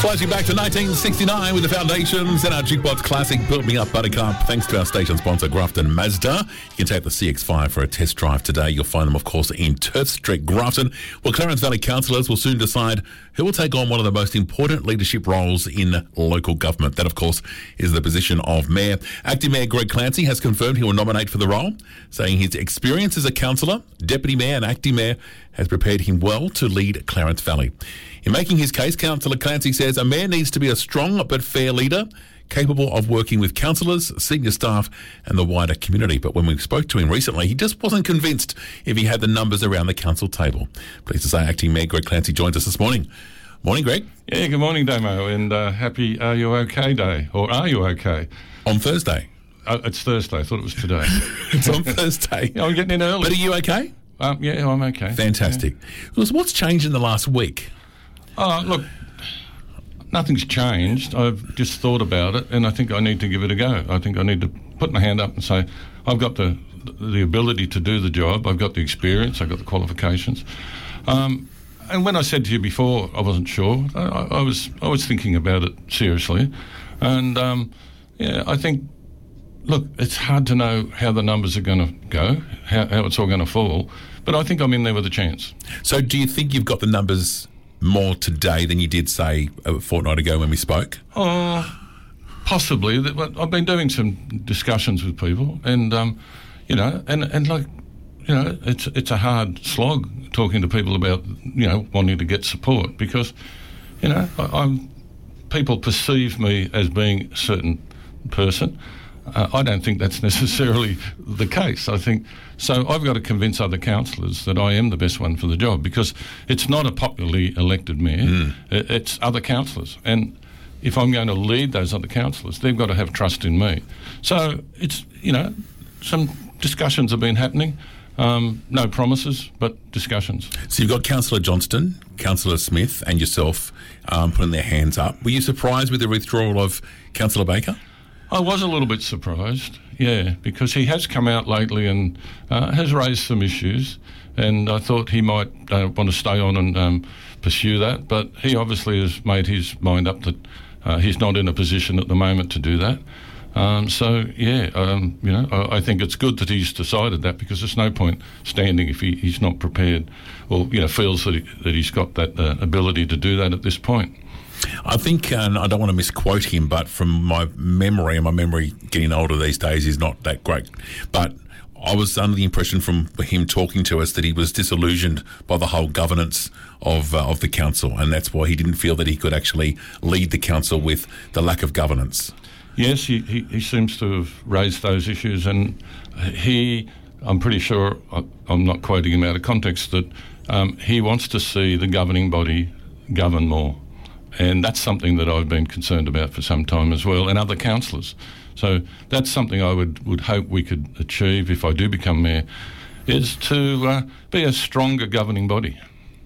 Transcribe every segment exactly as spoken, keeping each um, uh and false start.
Flashing back to nineteen sixty-nine with the Foundations and our jukebox classic Built Me Up Buttercup. Thanks to our station sponsor Grafton Mazda. You can take the C X five for a test drive today. You'll find them, of course, in Turf Street, Grafton. Well, Clarence Valley councillors will soon decide who will take on one of the most important leadership roles in local government. That, of course, is the position of Mayor. Acting Mayor Greg Clancy has confirmed he will nominate for the role, saying his experience as a councillor, Deputy Mayor and Acting Mayor has prepared him well to lead Clarence Valley. In making his case, Councillor Clancy says a mayor needs to be a strong but fair leader, capable of working with councillors, senior staff and the wider community. But when we spoke to him recently, he just wasn't convinced if he had the numbers around the council table. Pleased to say Acting Mayor Greg Clancy joins us this morning. Morning, Greg. Yeah, good morning, Damo, and uh, happy Are You OK Day, or Are You OK? On Thursday. Uh, it's Thursday, I thought it was today. It's on Thursday. Yeah, I'm getting in early. But are you OK? Um, yeah, I'm OK. Fantastic. Yeah. What's changed in the last week? Oh, look, nothing's changed. I've just thought about it, and I think I need to give it a go. I think I need to put my hand up and say, I've got the the ability to do the job. I've got the experience. I've got the qualifications. Um, and when I said to you before, I wasn't sure. I, I was I was thinking about it seriously, and um, yeah, I think. Look, it's hard to know how the numbers are going to go, how, how it's all going to fall, but I think I'm in there with a chance. So do you think you've got the numbers more today than you did, say, a fortnight ago when we spoke? Oh, possibly. I've been doing some discussions with people, and, um, you know, and, and like, you know, it's it's a hard slog talking to people about, you know, wanting to get support because, you know, I, I'm people perceive me as being a certain person. Uh, I don't think that's necessarily the case. I think so. I've got to convince other councillors that I am the best one for the job because it's not a popularly elected mayor. Mm. It's other councillors, and if I'm going to lead those other councillors, they've got to have trust in me. So it's you know some discussions have been happening. Um, no promises, but discussions. So you've got Councillor Johnston, Councillor Smith, and yourself um, putting their hands up. Were you surprised with the withdrawal of Councillor Baker? I was a little bit surprised, yeah, because he has come out lately and uh, has raised some issues, and I thought he might uh, want to stay on and um, pursue that, but he obviously has made his mind up that uh, he's not in a position at the moment to do that. Um, so, yeah, um, you know, I, I think it's good that he's decided that because there's no point standing if he, he's not prepared or, you know, feels that, he, that he's got that uh, ability to do that at this point. I think, and I don't want to misquote him, but from my memory, and my memory getting older these days is not that great, but I was under the impression from him talking to us that he was disillusioned by the whole governance of uh, of the council, and that's why he didn't feel that he could actually lead the council with the lack of governance. Yes, he, he, he seems to have raised those issues, and he, I'm pretty sure, I'm not quoting him out of context, that um, he wants to see the governing body govern more. And that's something that I've been concerned about for some time as well, and other councillors. So that's something I would, would hope we could achieve if I do become mayor, is to uh, be a stronger governing body.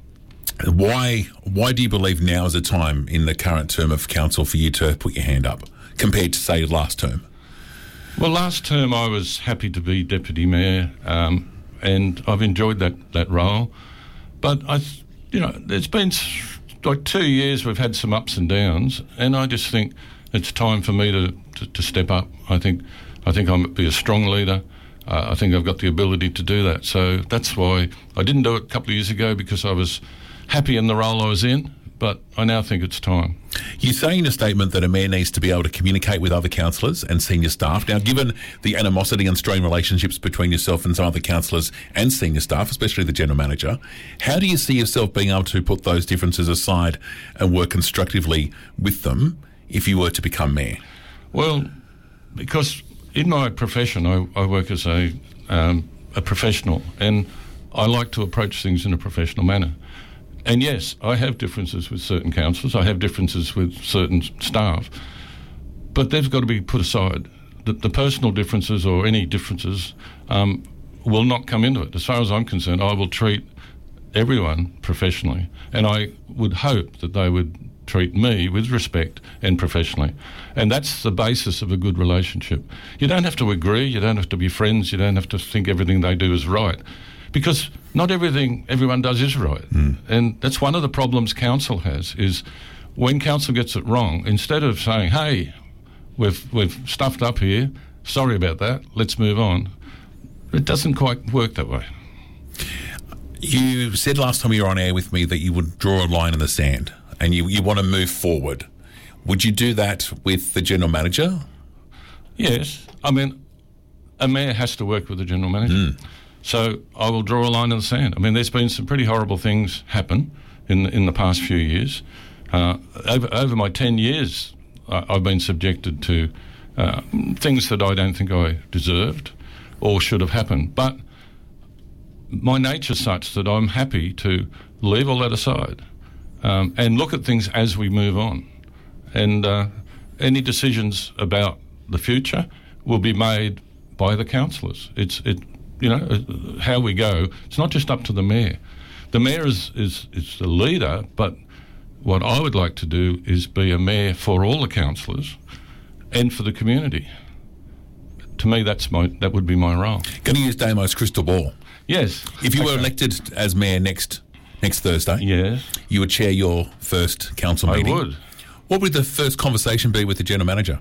Why why do you believe now is a time in the current term of council for you to put your hand up compared to, say, last term? Well, last term I was happy to be deputy mayor, um, and I've enjoyed that, that role. But, I, you know, there's been... like two years we've had some ups and downs, and I just think it's time for me to, to, to step up. I think I think I'm be a strong leader. Uh, I think I've got the ability to do that. So that's why I didn't do it a couple of years ago because I was happy in the role I was in, but I now think it's time. You say in a statement that a mayor needs to be able to communicate with other councillors and senior staff. Now, given the animosity and strained relationships between yourself and some other councillors and senior staff, especially the general manager, how do you see yourself being able to put those differences aside and work constructively with them if you were to become mayor? Well, because in my profession, I, I work as a, um, a professional, and I like to approach things in a professional manner. And yes, I have differences with certain councillors, I have differences with certain staff, but they've got to be put aside. The, the personal differences or any differences um, will not come into it. As far as I'm concerned, I will treat everyone professionally, and I would hope that they would treat me with respect and professionally. And that's the basis of a good relationship. You don't have to agree, you don't have to be friends, you don't have to think everything they do is right, because not everything everyone does is right. Mm. And that's one of the problems council has, is when council gets it wrong, instead of saying, hey, we've we've stuffed up here, sorry about that, let's move on, it doesn't quite work that way. You said last time you were on air with me that you would draw a line in the sand and you, you want to move forward. Would you do that with the General Manager? Yes. I mean, a mayor has to work with the General Manager. Mm. So I will draw a line in the sand. I mean, there's been some pretty horrible things happen in in the past few years. Uh, over, over my ten years, uh, I've been subjected to uh, things that I don't think I deserved or should have happened. But my nature's such that I'm happy to leave all that aside um, and look at things as we move on. And uh, any decisions about the future will be made by the councillors. It's it, you know, how we go. It's not just up to the mayor. The mayor is, is, is the leader, but what I would like to do is be a mayor for all the councillors and for the community. To me, that's my that would be my role. Can you use Damo's crystal ball? Yes. If you okay. were elected as mayor next next Thursday, yes, you would chair your first council meeting. I would. What would the first conversation be with the General Manager?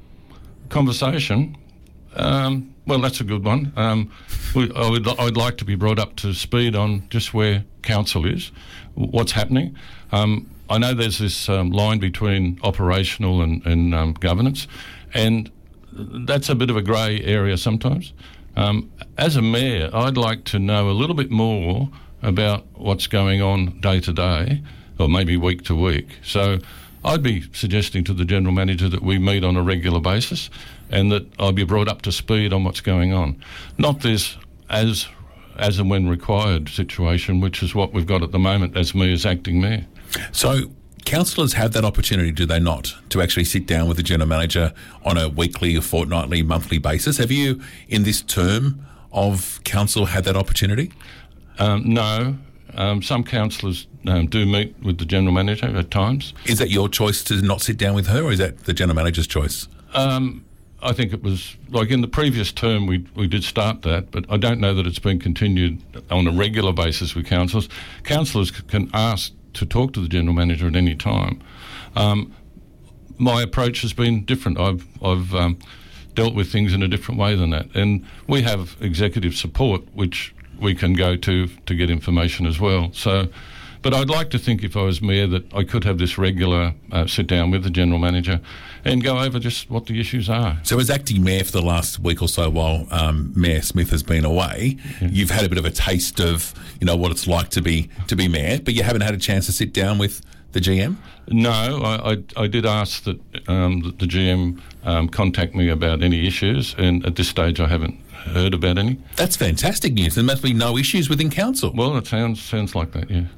Conversation? Um, well, that's a good one. Um, we, I would, I'd like to be brought up to speed on just where council is, what's happening. Um, I know there's this um, line between operational and, and um, governance, and that's a bit of a grey area sometimes. Um, as a mayor, I'd like to know a little bit more about what's going on day to day, or maybe week to week. So I'd be suggesting to the General Manager that we meet on a regular basis and that I'll be brought up to speed on what's going on. Not this as as and when required situation, which is what we've got at the moment as me as acting mayor. So councillors have that opportunity, do they not, to actually sit down with the General Manager on a weekly, or fortnightly, monthly basis? Have you, in this term of council, had that opportunity? Um, no. Um, some councillors um, do meet with the General Manager at times. Is that your choice to not sit down with her, or is that the General Manager's choice? Um, I think it was, like in the previous term, we we did start that, but I don't know that it's been continued on a regular basis with councillors. Councillors c- can ask to talk to the General Manager at any time. Um, my approach has been different. I've, I've um, dealt with things in a different way than that. And we have executive support, which we can go to to get information as well. So, but I'd like to think if I was mayor that I could have this regular uh, sit down with the General Manager and go over just what the issues are. So as acting mayor for the last week or so while um, Mayor Smith has been away, yeah. you've had a bit of a taste of, you know, what it's like to be to be mayor, but you haven't had a chance to sit down with the G M? No, I, I, I did ask that, um, that the G M um, contact me about any issues, and at this stage I haven't heard about any. That's fantastic news. There must be no issues within council. Well, it sounds sounds like that, yeah.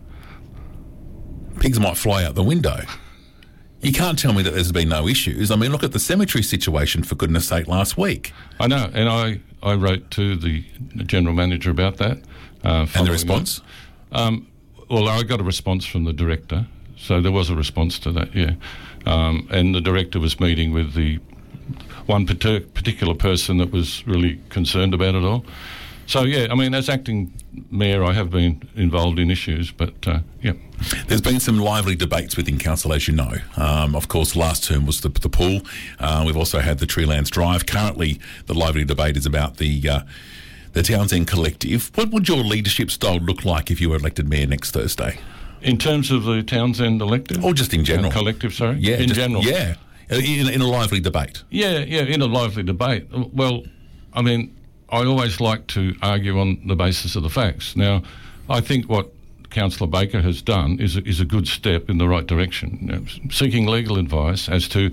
Pigs might fly out the window. You can't tell me that there's been no issues. I mean, look at the cemetery situation, for goodness sake, last week. I know, and I, I wrote to the General Manager about that. Uh, and the response? Um, well, I got a response from the Director, so there was a response to that, yeah. Um, and the Director was meeting with the one particular person that was really concerned about it all. So, yeah, I mean, as acting mayor, I have been involved in issues, but, uh, yeah. There's been some lively debates within council, as you know. Um, of course, last term was the, the pool. Uh, we've also had the Treelands Drive. Currently, the lively debate is about the uh, the Townsend Collective. What would your leadership style look like if you were elected mayor next Thursday? In terms of the Townsend elective? Or just in general? Uh, collective, sorry? Yeah, in just, general? Yeah, in, in a lively debate. Yeah, yeah, in a lively debate. Well, I mean, I always like to argue on the basis of the facts. Now, I think what Councillor Baker has done is a, is a good step in the right direction, you know, seeking legal advice as to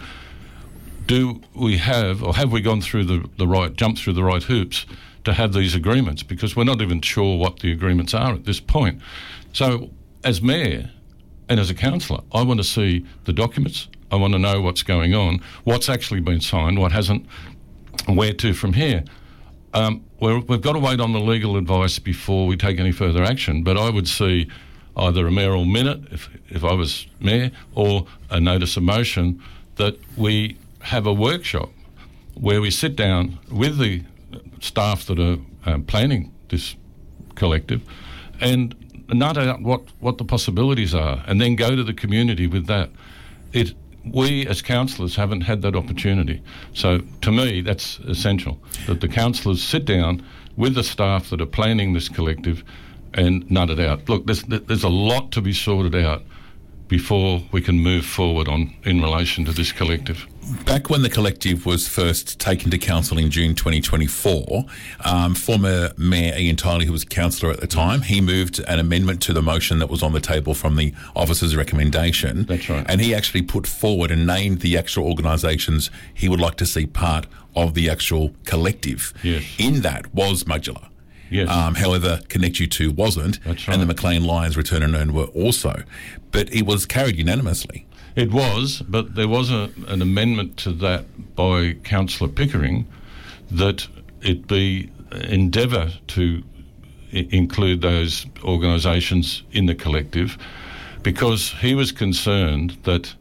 do we have, or have we gone through the, the right, jumped through the right hoops to have these agreements, because we're not even sure what the agreements are at this point. So, as mayor and as a councillor, I want to see the documents. I want to know what's going on, what's actually been signed, what hasn't, where to from here. Um, we're, we've got to wait on the legal advice before we take any further action, but I would see either a mayoral minute, if, if I was mayor, or a notice of motion that we have a workshop where we sit down with the staff that are uh, planning this collective and nut out what, what the possibilities are, and then go to the community with that it we as councillors haven't had that opportunity. So to me, that's essential, that the councillors sit down with the staff that are planning this collective and nut it out. Look, there's, there's a lot to be sorted out before we can move forward on in relation to this collective. Back when the collective was first taken to council in June twenty twenty-four, um, former Mayor Ian Tiley, who was councillor at the time, he moved an amendment to the motion that was on the table from the officer's recommendation. That's right. And he actually put forward and named the actual organisations he would like to see part of the actual collective. Yes. In that was Modular. Yes. Um, however, Connect U two wasn't, That's right. and the Maclean Lions Return and Earn were also. But it was carried unanimously. It was, but there was a, an amendment to that by Councillor Pickering that it be endeavour to I- include those organisations in the collective, because he was concerned that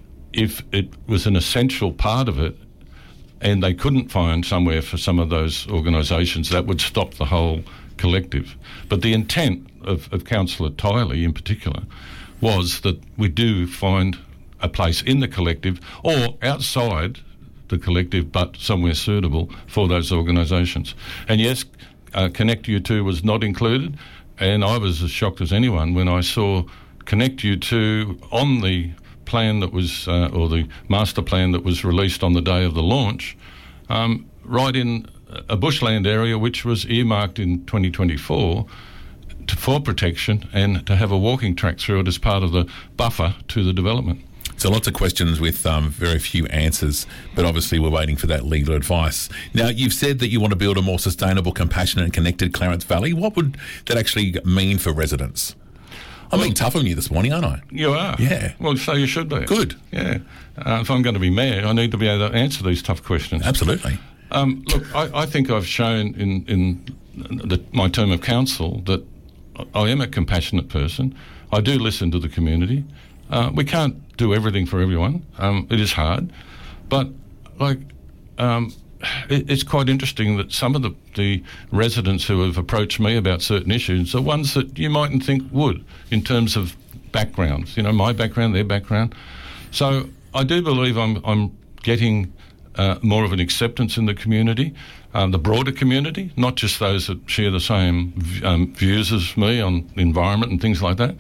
if it was an essential part of it and they couldn't find somewhere for some of those organisations, that would stop the whole collective. But the intent of, of Councillor Tiley in particular was that we do find a place in the collective or outside the collective, but somewhere suitable for those organisations. And yes, uh, Connect U two was not included, and I was as shocked as anyone when I saw Connect U two on the plan that was, uh, or the master plan that was released on the day of the launch, um, right in a bushland area which was earmarked in twenty twenty-four to, for protection and to have a walking track through it as part of the buffer to the development. So lots of questions with um, very few answers, but obviously we're waiting for that legal advice. Now, you've said that you want to build a more sustainable, compassionate and connected Clarence Valley. What would that actually mean for residents? I'm being tough on you this morning, aren't I? You are? Yeah. Well, so you should be. Good. Yeah. Uh, if I'm going to be mayor, I need to be able to answer these tough questions. Absolutely. Um, look, I, I think I've shown in, in the, my term of council that I am a compassionate person. I do listen to the community. Uh, we can't do everything for everyone. Um, it is hard. But, like, um, it, it's quite interesting that some of the, the residents who have approached me about certain issues are ones that you mightn't think would, in terms of backgrounds. You know, my background, their background. So I do believe I'm, I'm getting uh, more of an acceptance in the community, um, the broader community, not just those that share the same um, views as me on the environment and things like that.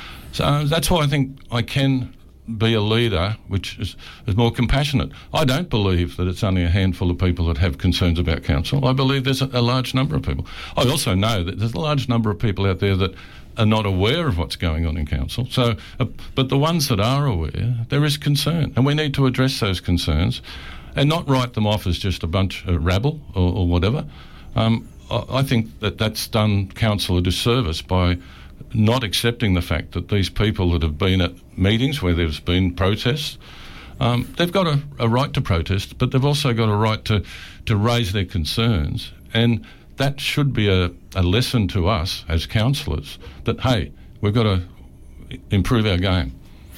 So that's why I think I can be a leader which is, is more compassionate. I don't believe that it's only a handful of people that have concerns about council. I believe there's a, a large number of people. I also know that there's a large number of people out there that are not aware of what's going on in council. So, uh, but the ones that are aware, there is concern, and we need to address those concerns and not write them off as just a bunch of rabble or, or whatever. Um, I, I think that that's done council a disservice by not accepting the fact that these people that have been at meetings where there's been protests, um, they've got a, a right to protest, but they've also got a right to, to raise their concerns. And that should be a, a lesson to us as councillors that, hey, we've got to improve our game.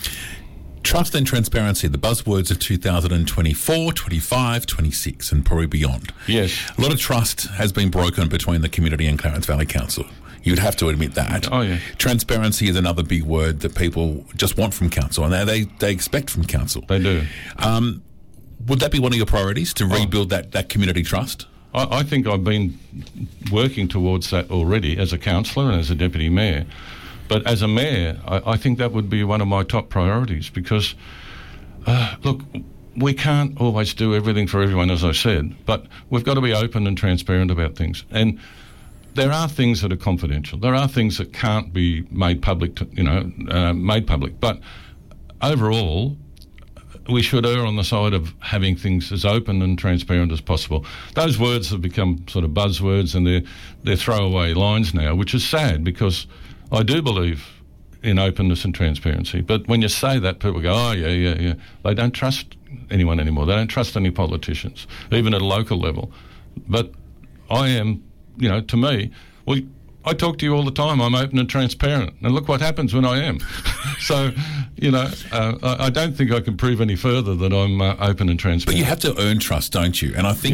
Trust and transparency, the buzzwords of two thousand twenty-four, twenty-five, twenty-six and probably beyond. Yes. A lot of trust has been broken between the community and Clarence Valley Council. You'd have to admit that. Oh, yeah. Transparency is another big word that people just want from council, and they they expect from council. They do. Um, would that be one of your priorities, to rebuild oh. that, that community trust? I, I think I've been working towards that already as a councillor and as a deputy mayor. But as a mayor, I, I think that would be one of my top priorities because, uh, look, we can't always do everything for everyone, as I said, but we've got to be open and transparent about things. And there are things that are confidential. There are things that can't be made public, to, you know, uh, made public. But overall, we should err on the side of having things as open and transparent as possible. Those words have become sort of buzzwords and they're, they're throwaway lines now, which is sad because I do believe in openness and transparency. But when you say that, people go, oh, yeah, yeah, yeah. They don't trust anyone anymore. They don't trust any politicians, even at a local level. But I am... You know, to me, well, I talk to you all the time. I'm open and transparent. And look what happens when I am. So, you know, uh, I, I don't think I can prove any further that I'm uh, open and transparent. But you have to earn trust, don't you? And I think yes.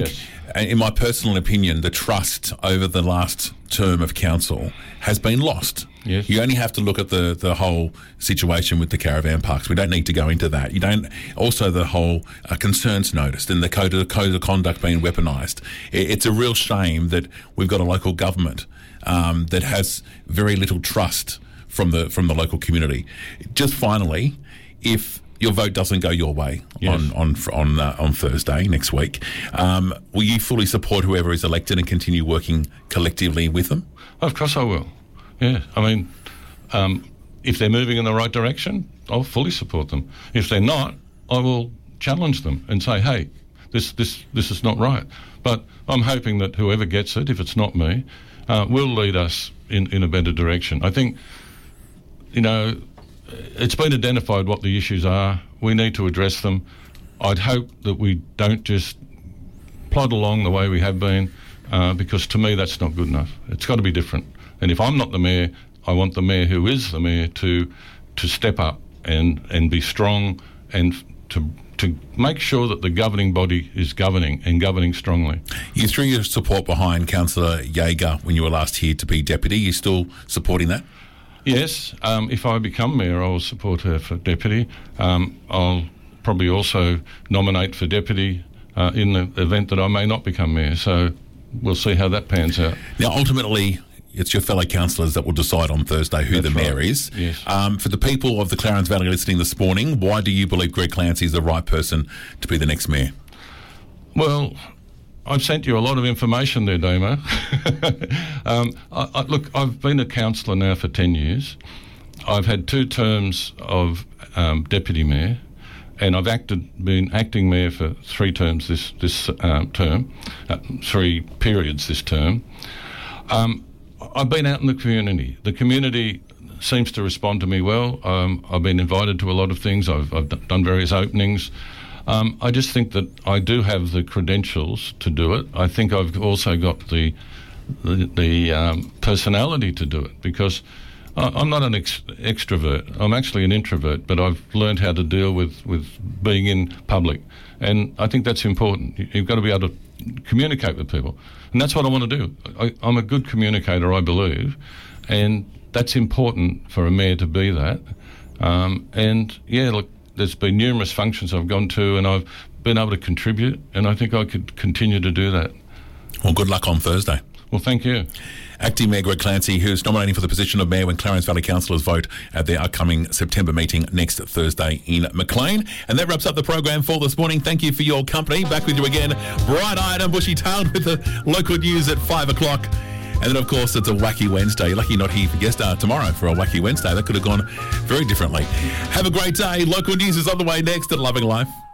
in my personal opinion, the trust over the last term of council has been lost. Yes. You only have to look at the, the whole situation with the caravan parks. We don't need to go into that. You don't. Also, the whole uh, concerns noticed and the code of, code of conduct being weaponised. It, it's a real shame that we've got a local government um, that has very little trust from the from the local community. Just finally, if your vote doesn't go your way yes. on on on uh, on Thursday next week, um, will you fully support whoever is elected and continue working collectively with them? Of course I will. Yeah, I mean, um, if they're moving in the right direction, I'll fully support them. If they're not, I will challenge them and say, hey, this this this is not right. But I'm hoping that whoever gets it, if it's not me, uh, will lead us in, in a better direction. I think, you know, it's been identified what the issues are. We need to address them. I'd hope that we don't just plod along the way we have been, uh, because to me that's not good enough. It's got to be different. And if I'm not the mayor, I want the mayor who is the mayor to to step up and, and be strong and to to make sure that the governing body is governing and governing strongly. You threw your support behind Councillor Jaeger when you were last here to be deputy. Are you still supporting that? Yes. Um, if I become mayor, I will support her for deputy. Um, I'll probably also nominate for deputy uh, in the event that I may not become mayor. So we'll see how that pans out. Now, ultimately, it's your fellow councillors that will decide on Thursday who That's the mayor right. is. Yes. Um, for the people of the Clarence Valley listening this morning, why do you believe Greg Clancy is the right person to be the next mayor? Well, I've sent you a lot of information there, Damo. um, I, I, look, I've been a councillor now for ten years. I've had two terms of um, deputy mayor, and I've acted, been acting mayor for three terms this this uh, term, uh, three periods this term. Um, I've been out in the community. The community seems to respond to me well. Um, I've been invited to a lot of things. I've, I've d- done various openings. Um, I just think that I do have the credentials to do it. I think I've also got the the, the um, personality to do it, because I, I'm not an ex- extrovert. I'm actually an introvert, but I've learned how to deal with, with being in public. And I think that's important. You, you've got to be able to communicate with people. And that's what I want to do. I, I'm a good communicator, I believe, and that's important for a mayor to be that. Um, and, yeah, look, there's been numerous functions I've gone to and I've been able to contribute, and I think I could continue to do that. Well, good luck on Thursday. Well, thank you. Acting Mayor Greg Clancy, who's nominating for the position of mayor when Clarence Valley councillors vote at their upcoming September meeting next Thursday in Maclean. And that wraps up the program for this morning. Thank you for your company. Back with you again, bright-eyed and bushy-tailed, with the local news at five o'clock. And then, of course, it's a Wacky Wednesday. Lucky not here for guest star tomorrow for a Wacky Wednesday. That could have gone very differently. Have a great day. Local news is on the way next at Loving Life.